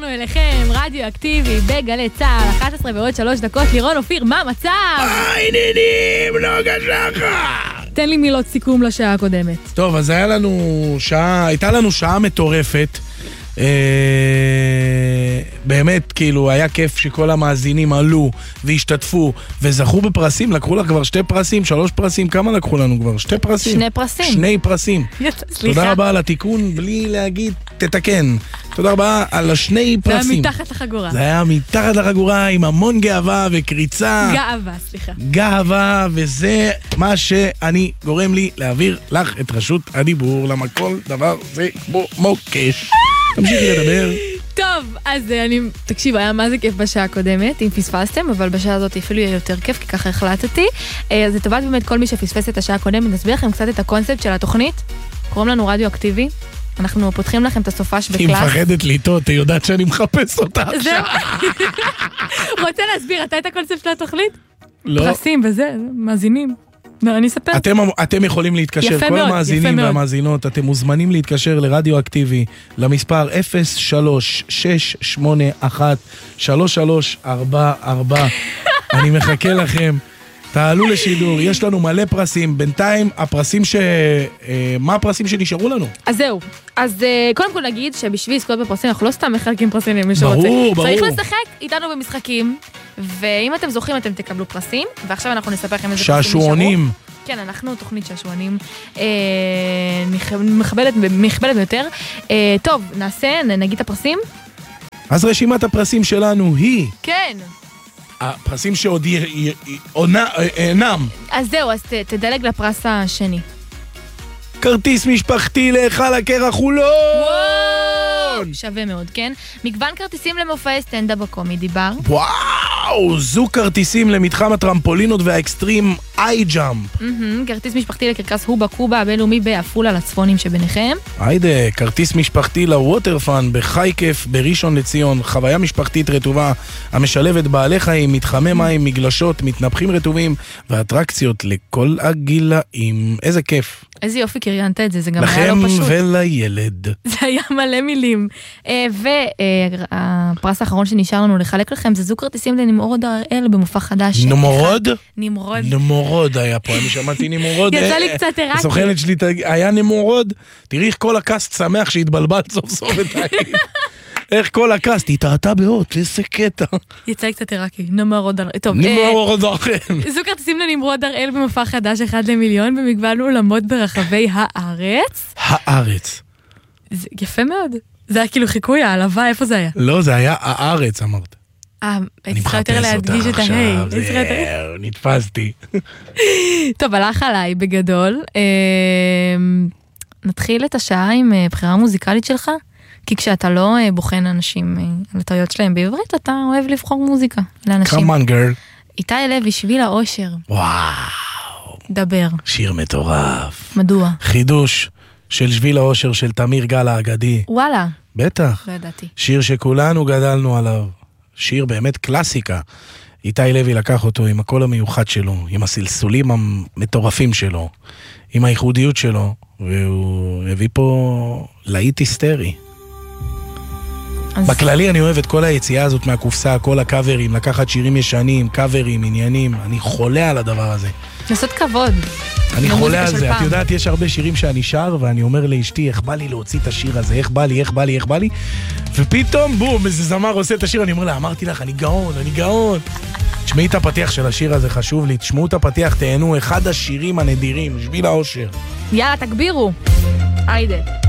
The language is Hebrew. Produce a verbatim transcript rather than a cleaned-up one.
אליכם, רדיו אקטיבי, בגלי צהל, אחת עשרה ועוד שלוש דקות. לירון אופיר, מה המצב? העניינים, לא גשחה. תן לי מילות סיכום לשעה הקודמת. טוב, אז היה לנו שעה, הייתה לנו שעה מטורפת. אה, באמת, כאילו, היה כיף שכל המאזינים עלו והשתתפו וזכו בפרסים. לקחו לה כבר שתי פרסים, שלוש פרסים. כמה לקחו לנו כבר? שתי פרסים. שני פרסים. שני פרסים. סליחה. תודה רבה על התיקון, בלי להגיד, תתקן. תודה רבה על השני פרסים. זה היה מתחת לחגורה. זה היה מתחת לחגורה עם המון גאווה וקריצה. גאווה, סליחה. גאווה, וזה מה שאני גורם לי להעביר לך את רשות הדיבור, למה כל דבר זה כמו מוקש. תמשיכי לדבר. טוב, אז אני, תקשיב, היה מה זה כיף בשעה הקודמת, אם פספסתם, אבל בשעה הזאת אפילו יהיה יותר כיף, כי ככה החלטתי. אז לטובת באמת כל מי שפספס את השעה הקודמת, נסביר לכם קצת את הקונספט של התוכנית. קוראים לנו רדיו אקטיבי. אנחנו פותחים לכם את הסופש בקלאס. היא מפחדת לטעות, היא יודעת שאני מחפש אותה עכשיו. רוצה להסביר, אתה את הקונספט של התוכנית? לא. פרסים וזה, מאזינים. אני אספר. אתם, אתם יכולים להתקשר, כל המאזינים והמאזינות, אתם מוזמנים להתקשר לרדיו אקטיבי, למספר אפס שלוש שש שמונה אחת שלוש שלוש ארבע ארבע. אני מחכה לכם. תעלו לשידור, יש לנו מלא פרסים. בינתיים, הפרסים ש... מה הפרסים שנשארו לנו? אז זהו. אז קודם כל נגיד שבשביל לזכות בפרסים, אנחנו לא סתם מחלקים פרסים למי שרוצה. ברור, ברור. צריך לשחק איתנו במשחקים, ואם אתם זוכים, אתם תקבלו פרסים, ועכשיו אנחנו נספר לכם איזה פרסים נשארו. שעשועונים. כן, אנחנו תוכנית שעשועונים מכבדת ביותר. טוב, נעשה, נגיד את הפרסים? אז רשימת הפרסים שלנו היא... כן. הפרסים שעוד אינם. אז זהו, אז תדלג לפרס השני. כרטיס משפחתי להיכל הקרח חולון. שווה מאוד, כן? מגוון כרטיסים למופעי סטנדאפ בקומדי בר. וואו, זוג כרטיסים למתחם הטרמפולינות והאקסטרים איי ג'אמפ. כרטיס משפחתי לקרקס הובה קובה הבינלאומי בעפולה לצפונים שביניכם. היידה, כרטיס משפחתי לווטרפאן בחייקף בראשון לציון, חוויה משפחתית רטובה המשלבת בעלי חיים, מתחמי מים, מגלשות, מתנפחים רטובים ואטרקציות לכל הגילאים. איזה כיף. איזה יופי קריינת את זה, זה גם היה לא פשוט. לכם ולילד. זה היה מלא מילים. והפרס האחרון שנשאר לנו לחלק לכם, זה זוג כרטיסים לנמרוד הראל במופע חדש. נמרוד? נמרוד. נמרוד היה פה, אני שמעתי נמרוד. יצא לי קצת עיראקי. הסוכנת שלי היה נמרוד, תראי איך כל הקאסט שמח שהתבלבל סוף סוף את העין. איך כל הקאסט התערתה באות, איזה קטע. יצא לי קצת עיראקי, נמרוד הראל. נמרוד הראל. זוג כרטיסים לנמרוד הראל במופע חדש אחד למיליון במגוון אולמות ברחבי הארץ. הארץ. יפה מאוד. זה היה כאילו חיקוי, העלבה, איפה זה היה? לא, זה היה הארץ, אמרת. אה, הייתי צריכה יותר להדגיש את ההי. זהו, נתפסתי. טוב, הלך עליי בגדול. נתחיל את השעה עם בחירה מוזיקלית שלך, כי כשאתה לא בוחן אנשים על הטעויות שלהם בעברית, אתה אוהב לבחור מוזיקה לאנשים. Come on girl. איתי לוי, שביל האושר. וואו. דבר. שיר מטורף. מדוע? חידוש של שביל האושר של תמיר גל האגדי. וואלה. בטח. לא ידעתי. שיר שכולנו גדלנו עליו. שיר באמת קלאסיקה. איתי לוי לקח אותו עם הקול המיוחד שלו, עם הסלסולים המטורפים שלו, עם הייחודיות שלו, והוא הביא פה להיט היסטרי. אז... בכללי אני אוהב את כל היציאה הזאת מהקופסה, כל הקאברים, לקחת שירים ישנים, קאברים, עניינים, אני חולה על הדבר הזה. לעשות כבוד. אני חולה על זה, את יודעת, יש הרבה שירים שאני שר, ואני אומר לאשתי, איך בא לי להוציא את השיר הזה, איך בא לי, איך בא לי, איך בא לי, ופתאום, בום, איזה זמר עושה את השיר, אני אומר לה, אמרתי לך, אני גאון, אני גאון. תשמעי את הפתיח של השיר הזה, חשוב לי, תשמעו את הפתיח, תהנו, אחד השירים הנדירים, שביל האושר. יאללה, תגבירו. היידה.